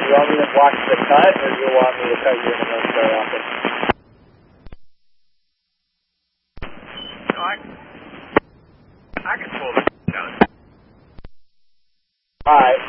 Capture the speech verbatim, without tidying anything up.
you want me to watch the cut, or do you want me to cut you in the military office? No, I, I can pull the out. Alright.